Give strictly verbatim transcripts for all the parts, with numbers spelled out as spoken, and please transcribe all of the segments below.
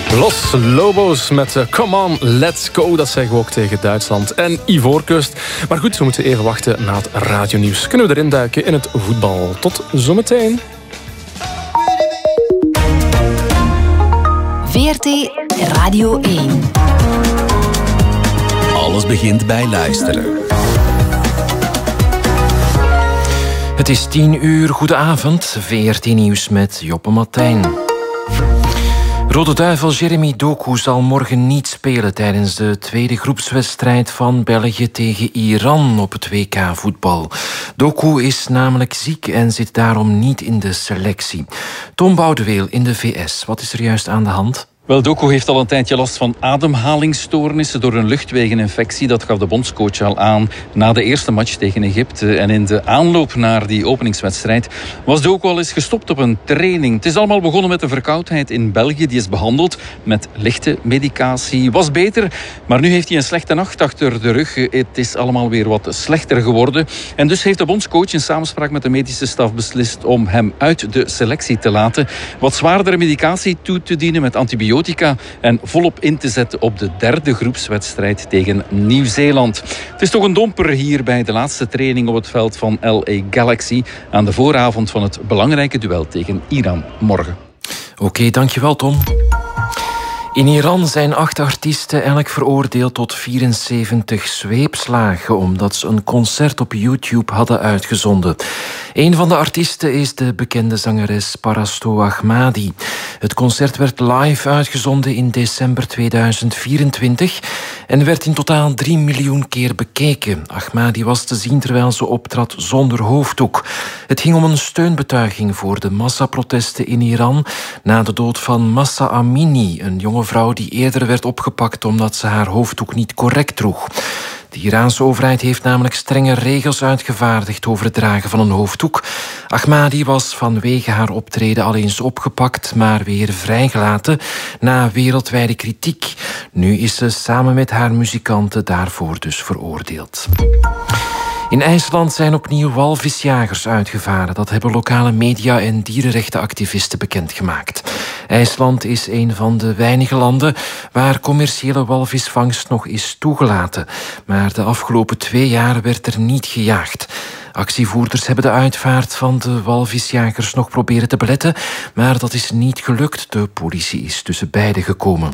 Los Lobos met uh, Come On, Let's Go. Dat zeggen we ook tegen Duitsland en Ivoorkust. Maar goed, we moeten even wachten na het radionieuws. Kunnen we erin duiken in het voetbal. Tot zometeen. V R T Radio één. Alles begint bij luisteren. Het is tien uur, goedenavond. V R T Nieuws met Joppe Martijn. Rode Duivel Jeremy Doku zal morgen niet spelen tijdens de tweede groepswedstrijd van België tegen Iran op het W K voetbal. Doku is namelijk ziek en zit daarom niet in de selectie. Tom Boudeweel in de V S. Wat is er juist aan de hand? Wel, Doku heeft al een tijdje last van ademhalingsstoornissen door een luchtwegeninfectie. Dat gaf de bondscoach al aan na de eerste match tegen Egypte. En in de aanloop naar die openingswedstrijd was Doku al eens gestopt op een training. Het is allemaal begonnen met een verkoudheid in België. Die is behandeld met lichte medicatie. Was beter, maar nu heeft hij een slechte nacht achter de rug. Het is allemaal weer wat slechter geworden. En dus heeft de bondscoach in samenspraak met de medische staf beslist om hem uit de selectie te laten. Wat zwaardere medicatie toe te dienen met antibiotica. En volop in te zetten op de derde groepswedstrijd tegen Nieuw-Zeeland. Het is toch een domper hier bij de laatste training op het veld van L A Galaxy aan de vooravond van het belangrijke duel tegen Iran morgen. Oké, okay, dankjewel Tom. In Iran zijn acht artiesten elk veroordeeld tot vierenzeventig zweepslagen omdat ze een concert op YouTube hadden uitgezonden. Een van de artiesten is de bekende zangeres Parasto Ahmadi. Het concert werd live uitgezonden in december tweeduizend vierentwintig en werd in totaal drie miljoen keer bekeken. Ahmadi was te zien terwijl ze optrad zonder hoofddoek. Het ging om een steunbetuiging voor de massaprotesten in Iran na de dood van Mahsa Amini, een jonge vrouw die eerder werd opgepakt omdat ze haar hoofddoek niet correct droeg. De Iraanse overheid heeft namelijk strenge regels uitgevaardigd over het dragen van een hoofddoek. Ahmadi was vanwege haar optreden al eens opgepakt, maar weer vrijgelaten na wereldwijde kritiek. Nu is ze samen met haar muzikanten daarvoor dus veroordeeld. In IJsland zijn opnieuw walvisjagers uitgevaren. Dat hebben lokale media en dierenrechtenactivisten bekendgemaakt. IJsland is een van de weinige landen waar commerciële walvisvangst nog is toegelaten. Maar de afgelopen twee jaar werd er niet gejaagd. Actievoerders hebben de uitvaart van de walvisjagers nog proberen te beletten, maar dat is niet gelukt. De politie is tussen beiden gekomen.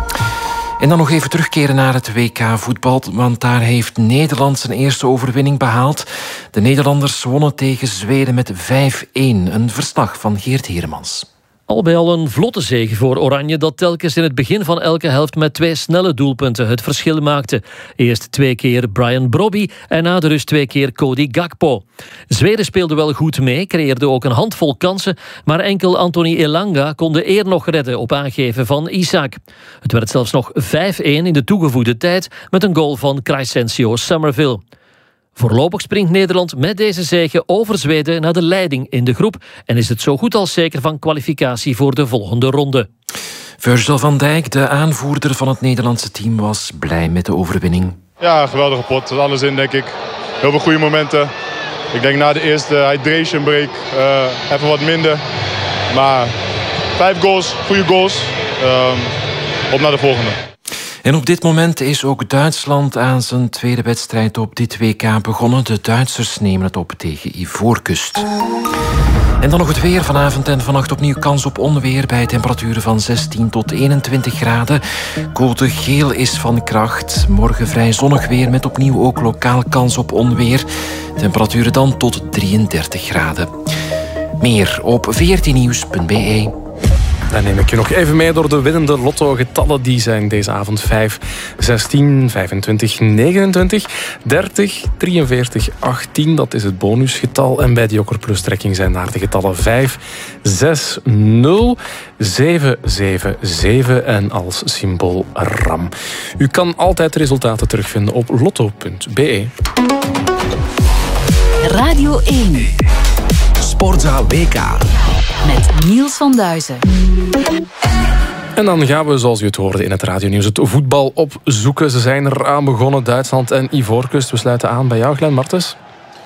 En dan nog even terugkeren naar het W K voetbal, want daar heeft Nederland zijn eerste overwinning behaald. De Nederlanders wonnen tegen Zweden met vijf-een. Een verslag van Geert Heremans. Al bij al een vlotte zege voor Oranje dat telkens in het begin van elke helft met twee snelle doelpunten het verschil maakte. Eerst twee keer Brian Brobby en na de rust twee keer Cody Gakpo. Zweden speelde wel goed mee, creëerde ook een handvol kansen, maar enkel Anthony Elanga kon de eer nog redden op aangeven van Isaac. Het werd zelfs nog vijf-een in de toegevoegde tijd met een goal van Crescencio Summerville. Voorlopig springt Nederland met deze zege over Zweden naar de leiding in de groep en is het zo goed als zeker van kwalificatie voor de volgende ronde. Virgil van Dijk, de aanvoerder van het Nederlandse team, was blij met de overwinning. Ja, geweldige pot. Alles in, denk ik. Heel veel goede momenten. Ik denk na de eerste hydration break uh, even wat minder. Maar vijf goals, goede goals. Um, op naar de volgende. En op dit moment is ook Duitsland aan zijn tweede wedstrijd op dit W K begonnen. De Duitsers nemen het op tegen Ivoorkust. En dan nog het weer. Vanavond en vannacht opnieuw kans op onweer bij temperaturen van zestien tot eenentwintig graden. Code geel is van kracht. Morgen vrij zonnig weer met opnieuw ook lokaal kans op onweer. Temperaturen dan tot drieëndertig graden. Meer op v r t nieuws punt b e. Dan neem ik je nog even mee door de winnende lotto-getallen. Die zijn deze avond vijf, zestien, vijfentwintig, negenentwintig, dertig, drieënveertig, achttien. Dat is het bonusgetal. En bij de Joker Plus trekking zijn daar de getallen vijf, zes, nul, zeven, zeven, zeven en als symbool RAM. U kan altijd de resultaten terugvinden op lotto punt b e. Radio één. Sportzaal W K. Met Niels van Duizen. En dan gaan we, zoals u het hoorde in het radionieuws, het voetbal opzoeken. Ze zijn eraan begonnen, Duitsland en Ivoorkust. We sluiten aan bij jou, Glenn Martens.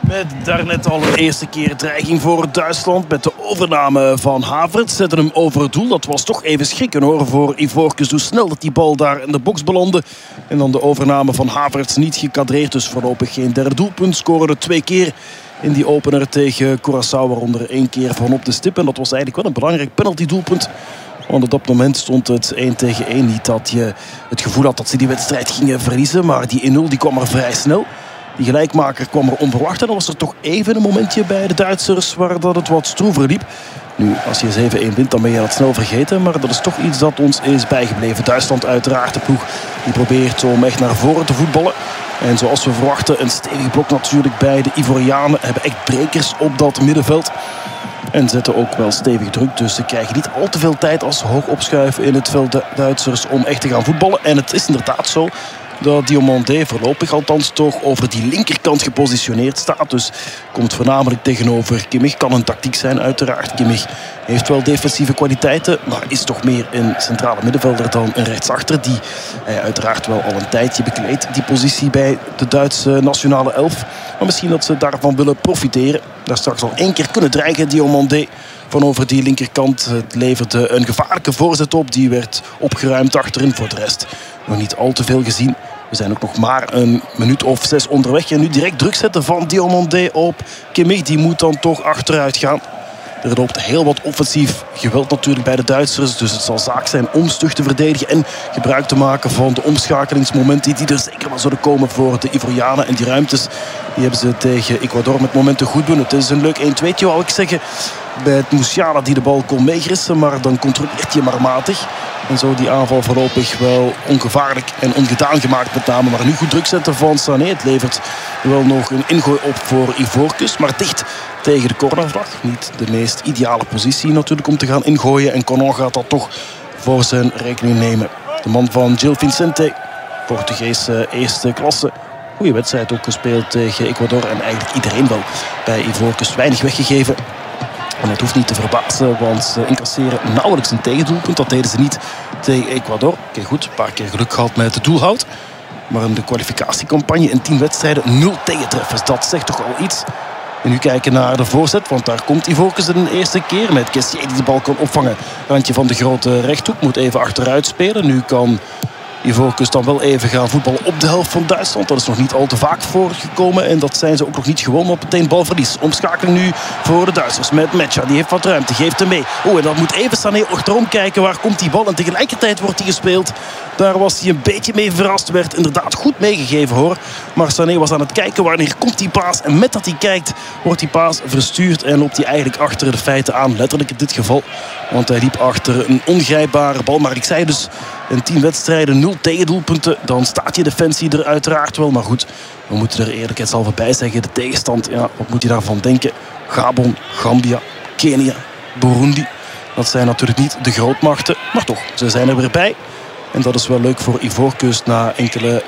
Met daarnet al een eerste keer dreiging voor Duitsland. Met de overname van Havertz. Zetten hem over het doel. Dat was toch even schrikken hoor voor Ivorcus. Hoe snel dat die bal daar in de box belandde. En dan de overname van Havertz niet gekadreerd. Dus voorlopig geen derde doelpunt. Scoren er twee keer in die opener tegen Curaçao. Waaronder één keer van op de stip. En dat was eigenlijk wel een belangrijk penalty doelpunt. Want op dat moment stond het één tegen één. Niet dat je het gevoel had dat ze die wedstrijd gingen verliezen. Maar die één nul die kwam er vrij snel. Die gelijkmaker kwam er onverwacht. En dan was er toch even een momentje bij de Duitsers waar dat het wat stroever liep. Nu, als je zeven één wint, dan ben je dat snel vergeten. Maar dat is toch iets dat ons is bijgebleven. Duitsland uiteraard de ploeg die probeert om echt naar voren te voetballen. En zoals we verwachten, een stevig blok natuurlijk bij de Ivorianen. Hebben echt brekers op dat middenveld. En zetten ook wel stevig druk. Dus ze krijgen niet al te veel tijd als ze hoog opschuiven in het veld de Duitsers om echt te gaan voetballen. En het is inderdaad zo dat Diomandé voorlopig althans toch over die linkerkant gepositioneerd staat. Dus komt voornamelijk tegenover Kimmich. Kan een tactiek zijn uiteraard. Kimmich heeft wel defensieve kwaliteiten, maar is toch meer een centrale middenvelder dan een rechtsachter. Die hij uiteraard wel al een tijdje bekleedt, die positie bij de Duitse nationale elf. Maar misschien dat ze daarvan willen profiteren. Daar straks al één keer kunnen dreigen, Diomandé. Van over die linkerkant. Het leverde een gevaarlijke voorzet op. Die werd opgeruimd achterin. Voor de rest nog niet al te veel gezien. We zijn ook nog maar een minuut of zes onderweg. En nu direct druk zetten van Diomandé op Kimmich. Die moet dan toch achteruit gaan. Er loopt heel wat offensief geweld natuurlijk bij de Duitsers. Dus het zal zaak zijn om stug te verdedigen. En gebruik te maken van de omschakelingsmomenten die er zeker wel zullen komen voor de Ivorianen. En die ruimtes die hebben ze tegen Ecuador met momenten goed doen. Het is een leuk één tweetje wou ik zeggen. Bij het Musiala die de bal kon meegrissen. Maar dan controleert je maar matig. En zo die aanval voorlopig wel ongevaarlijk en ongedaan gemaakt met name. Maar nu goed druk zetten van Sané. Het levert wel nog een ingooi op voor Ivorcus. Maar dicht tegen de cornervlag. Niet de meest ideale positie natuurlijk om te gaan ingooien. En Conan gaat dat toch voor zijn rekening nemen. De man van Gil Vicente. Portugese eerste klasse. Goeie wedstrijd ook gespeeld tegen Ecuador. En eigenlijk iedereen wel bij Ivorcus weinig weggegeven. En dat hoeft niet te verbazen, want ze incasseren nauwelijks een tegendoelpunt. Dat deden ze niet tegen Ecuador. Oké, goed, een paar keer geluk gehad met de doelhoud. Maar in de kwalificatiecampagne in tien wedstrijden nul tegentreffers. Dat zegt toch al iets. En nu kijken naar de voorzet, want daar komt Ivorcus de eerste keer. Met Kessier die de bal kan opvangen. Randje van de grote rechthoek, moet even achteruit spelen. Nu kan Ivorcus dan wel even gaan voetballen op de helft van Duitsland. Dat is nog niet al te vaak voorgekomen. En dat zijn ze ook nog niet gewoon op meteen balverlies. Omschakeling nu voor de Duitsers met Mecha. Die heeft wat ruimte, geeft hem mee. Oeh, en dan moet even Sané achterom kijken. Waar komt die bal? En tegelijkertijd wordt hij gespeeld. Daar was hij een beetje mee verrast. Werd inderdaad goed meegegeven hoor. Maar Sané was aan het kijken wanneer komt die paas. En met dat hij kijkt wordt die paas verstuurd. En loopt hij eigenlijk achter de feiten aan. Letterlijk in dit geval. Want hij liep achter een ongrijpbare bal. Maar ik zei dus in tien wedstrijden nul tegendoelpunten. Dan staat je defensie er uiteraard wel. Maar goed, we moeten er eerlijkheidshalve bij zeggen. De tegenstand, ja, wat moet je daarvan denken? Gabon, Gambia, Kenia, Burundi. Dat zijn natuurlijk niet de grootmachten. Maar toch, ze zijn er weer bij. En dat is wel leuk voor Ivorcus na enkele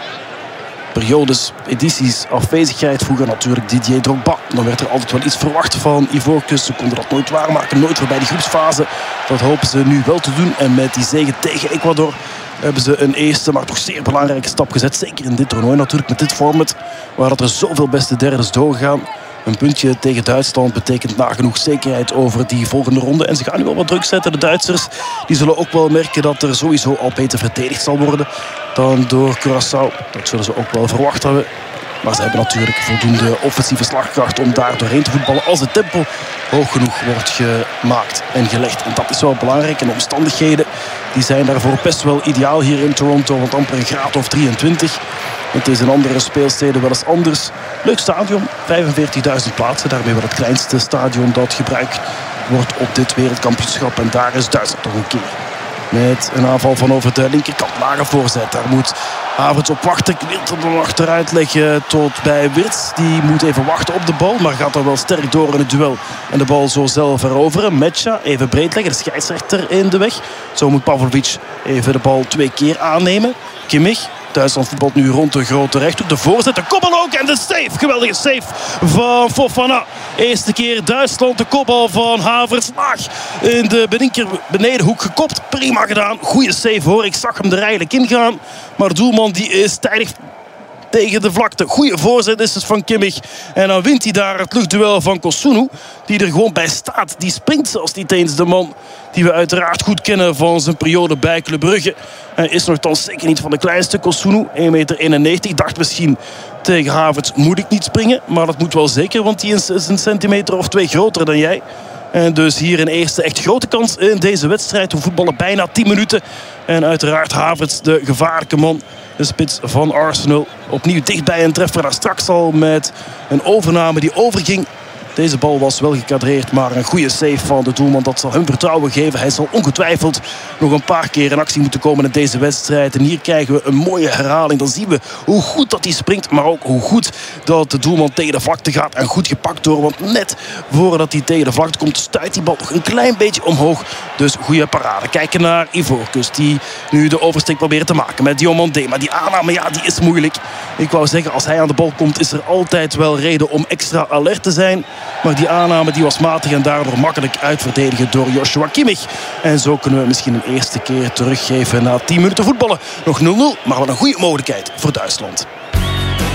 periodes, edities, afwezigheid. Vroeger natuurlijk Didier Drogba. Dan werd er altijd wel iets verwacht van Ivorcus. Ze konden dat nooit waarmaken, nooit voorbij die groepsfase. Dat hopen ze nu wel te doen. En met die zege tegen Ecuador hebben ze een eerste, maar toch zeer belangrijke stap gezet. Zeker in dit toernooi natuurlijk, met dit format. Waar dat er zoveel beste derdes doorgaan. Een puntje tegen Duitsland betekent nagenoeg zekerheid over die volgende ronde. En ze gaan nu wel wat druk zetten, de Duitsers. Die zullen ook wel merken dat er sowieso al beter verdedigd zal worden dan door Curaçao. Dat zullen ze ook wel verwacht hebben. Maar ze hebben natuurlijk voldoende offensieve slagkracht om daar doorheen te voetballen als het tempo hoog genoeg wordt gemaakt en gelegd. En dat is wel belangrijk. En de omstandigheden die zijn daarvoor best wel ideaal hier in Toronto. Want amper een graad of drieëntwintig. Het is in andere speelsteden wel eens anders. Leuk stadion, vijfenveertigduizend plaatsen. Daarmee wel het kleinste stadion dat gebruikt wordt op dit wereldkampioenschap. En daar is Duitsland toch een keer. Met een aanval van over de linkerkant. Lage voorzet. Daar moet Havertz op wachten. Wilt hem dan achteruit leggen tot bij Wirtz. Die moet even wachten op de bal. Maar gaat dan wel sterk door in het duel. En de bal zo zelf veroveren. Mecha even breed leggen. De scheidsrechter in de weg. Zo moet Pavlovic even de bal twee keer aannemen. Kimmich. Duitsland voetbalt nu rond de grote rechthoek. De voorzet, de kopbal ook en de save. Geweldige save van Fofana. Eerste keer Duitsland, de kopbal van Havertz. Laag in de beninker benedenhoek gekopt. Prima gedaan. Goeie save hoor. Ik zag hem er eigenlijk in gaan. Maar de doelman die is tijdig tegen de vlakte. Goeie voorzet is het van Kimmich. En dan wint hij daar het luchtduel van Kosunu, die er gewoon bij staat. Die springt zelfs niet eens, de man die we uiteraard goed kennen van zijn periode bij Club Brugge. Hij is nogthans zeker niet van de kleinste. Kosunu, één meter eenennegentig. Dacht misschien tegen Havertz moet ik niet springen. Maar dat moet wel zeker, want die is een centimeter of twee groter dan jij. En dus hier een eerste echt grote kans in deze wedstrijd. We voetballen bijna tien minuten. En uiteraard Havertz, de gevaarlijke man, de spits van Arsenal. Opnieuw dichtbij een treffer daar straks al met een overname die overging. Deze bal was wel gecadreerd, maar een goede save van de doelman. Dat zal hem vertrouwen geven. Hij zal ongetwijfeld nog een paar keer in actie moeten komen in deze wedstrijd. En hier krijgen we een mooie herhaling. Dan zien we hoe goed dat hij springt, maar ook hoe goed dat de doelman tegen de vlakte gaat. En goed gepakt door, want net voordat hij tegen de vlakte komt, stuit die bal nog een klein beetje omhoog. Dus goede parade. Kijken naar Ivorcus, die nu de oversteek probeert te maken met Diomandé. Maar die aanname, ja, die is moeilijk. Ik wou zeggen, als hij aan de bal komt, is er altijd wel reden om extra alert te zijn. Maar die aanname die was matig en daardoor makkelijk uitverdedigen door Joshua Kimmich. En zo kunnen we misschien een eerste keer teruggeven na tien minuten voetballen. Nog nul nul, maar wat een goede mogelijkheid voor Duitsland.